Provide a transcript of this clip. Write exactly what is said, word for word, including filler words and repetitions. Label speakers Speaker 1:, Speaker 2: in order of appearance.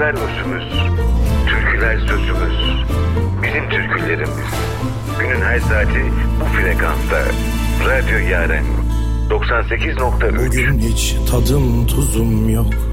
Speaker 1: Türküler özümüz, türküler sözümüz. Bizim türkülerimiz. Günün her saati bu frekansta. Radyo Yaren doksan sekiz nokta üç.
Speaker 2: Bugün hiç tadım tuzum yok.